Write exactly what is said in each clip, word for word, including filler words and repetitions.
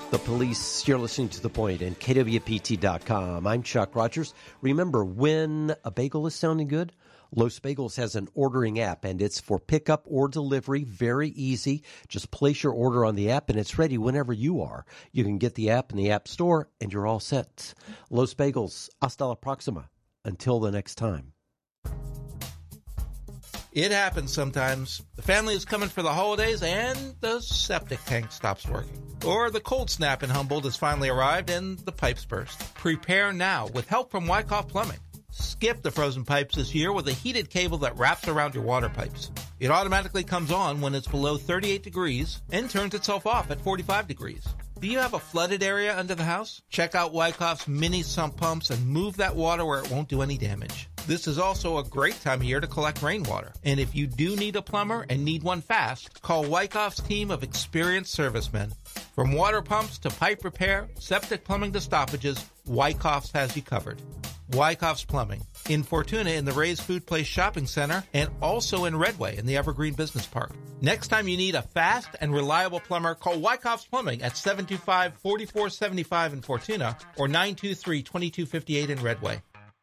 The Police, you're listening to The Point and K W P T dot com. I'm Chuck Rogers. Remember, when a bagel is sounding good, Los Bagels has an ordering app, and it's for pickup or delivery. Very easy. Just place your order on the app, and it's ready whenever you are. You can get the app in the App Store, and you're all set. Los Bagels, hasta la próxima. Until the next time. It happens sometimes. The family is coming for the holidays and the septic tank stops working. Or the cold snap in Humboldt has finally arrived and the pipes burst. Prepare now with help from Wyckoff Plumbing. Skip the frozen pipes this year with a heated cable that wraps around your water pipes. It automatically comes on when it's below thirty-eight degrees and turns itself off at forty-five degrees. Do you have a flooded area under the house? Check out Wyckoff's mini sump pumps and move that water where it won't do any damage. This is also a great time of year to collect rainwater. And if you do need a plumber and need one fast, call Wyckoff's team of experienced servicemen. From water pumps to pipe repair, septic plumbing to stoppages, Wyckoff's has you covered. Wyckoff's Plumbing in Fortuna in the Ray's Food Place Shopping Center and also in Redway in the Evergreen Business Park. Next time you need a fast and reliable plumber, call Wyckoff's Plumbing at seven two five, four four seven five in Fortuna or nine two three, two two five eight in Redway.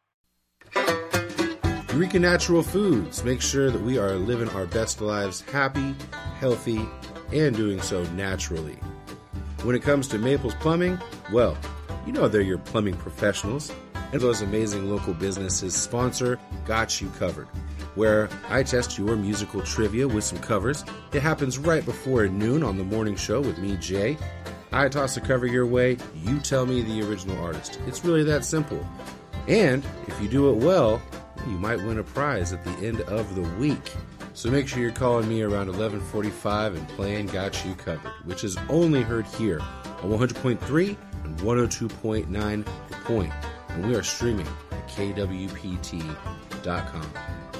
Eureka Natural Foods makes sure that we are living our best lives happy, healthy, and doing so naturally. When it comes to Maples Plumbing, well, you know they're your plumbing professionals. And those amazing local businesses sponsor Got You Covered, where I test your musical trivia with some covers. It happens right before noon on the morning show with me, Jay. I toss a cover your way, you tell me the original artist. It's really that simple. And if you do it well, you might win a prize at the end of the week. So make sure you're calling me around eleven forty-five and playing Got You Covered, which is only heard here on one hundred point three and one oh two point nine The Point. And we are streaming at K W P T dot com.